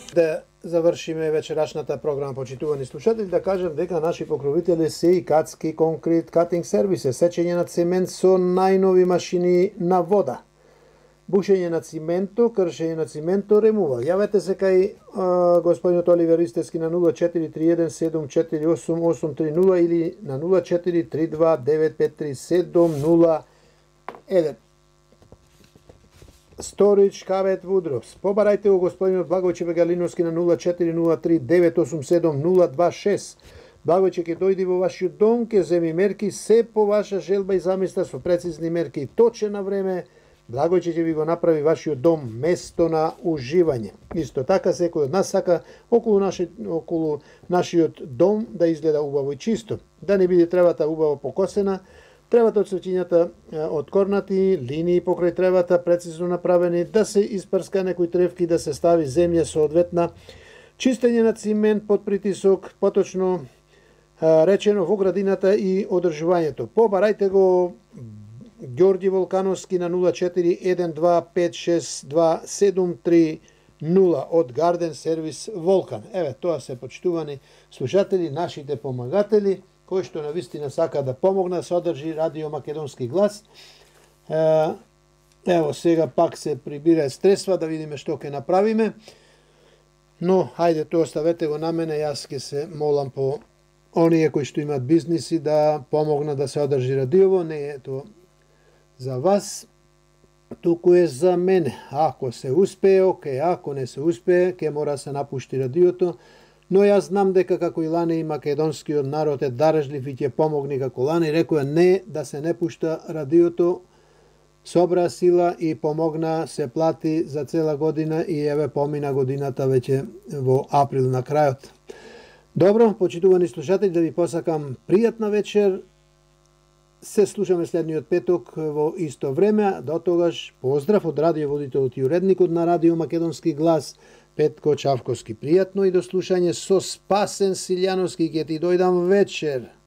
Да завршиме вечерашната програма, почитувани слушатели, да кажем дека наши покровители се и Кацки Конкрет Катинг Сервисе, сечење на цемент со најнови машини на вода, бушење на цименто, кршење на цименто, ремувал. Јавете се кај господинот Оливер Истески на 0431748830 или на 0432953701. Сторич Кавет Вудровс. Побарајте го господинот Благојче Бегалиновски на 0403987026. Благојче ќе дојди во вашиот дом, ќе земи мерки се по ваша желба и замисла со прецизни мерки и точен на време. Благојче ќе ви го направи вашиот дом место на уживање. Исто така секој од нас сака околу нашиот дом да изгледа убаво и чисто, да не биде тревата убаво покосена, тревата од цвеќињата откорнати, линии покрај тревата прецизно направени, да се испрска некои тревки, да се стави земја соодветна, чистење на цимент под притисок, поточно речено во градината и одржувањето. Побарајте го Ѓорѓи Волкановски на 0412562730 од Гарден Сервис Волкан. Еве, тоа се почитувани слушатели, нашите помагатели, кои што навистина сака да помогна да се одржи Радио Македонски глас. Ево, сега пак се прибира средства да видиме што ќе направиме. Но, хајде, тоа оставете го на мене, јас ќе се молам по оние кои што имаат бизниси да помогнат да се одржи радиово. Не е тоа за вас, туку е за мене. Ако се успее, окей, ако не се успее, ќе мора се напушти радиото. Но јас знам дека како и лане и македонскиот народ е дарежлив и ќе помогне како лане. Рекоја не да се не пушта радиото, собра сила и помогна, се плати за цела година и еве помина годината веќе во април на крајот. Добро, почитувани слушатели, да ви посакам пријатна вечер. Се слушаме следниот петок во исто време. До тогаш поздрав од радиоводителот и уредникот на Радио Македонски глас Петко Чавковски. Пријатно и до слушање со Спасен Силјановски, ќе ти дојдам вечер.